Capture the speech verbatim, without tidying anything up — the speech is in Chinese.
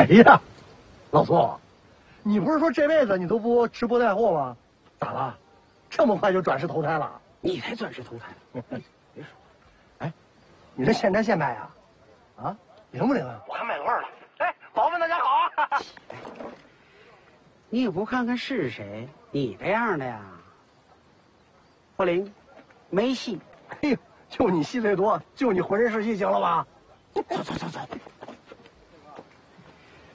哎呀，老宋，你不是说这辈子你都不吃菠菜货吗？咋了？这么快就转世投胎了？ 你才转世投胎呢！别说， 哎，你这现摘现卖呀？啊，灵不灵啊？ 我看卖味儿了。哎，保本大家好啊！你也不看看是谁，你这样的呀？不灵，没戏。 哎呦，就你戏最多，就你浑身是戏，行了吧？ 走走走走。